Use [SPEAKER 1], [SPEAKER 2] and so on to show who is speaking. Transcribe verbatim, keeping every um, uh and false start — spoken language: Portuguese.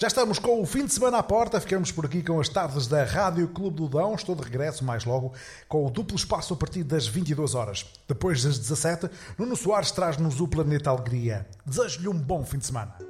[SPEAKER 1] Já estamos com o fim de semana à porta, ficamos por aqui com as tardes da Rádio Clube do Dão. Estou de regresso mais logo com o duplo espaço a partir das vinte e duas horas. Depois das dezassete, Nuno Soares traz-nos o Planeta Alegria. Desejo-lhe um bom fim de semana.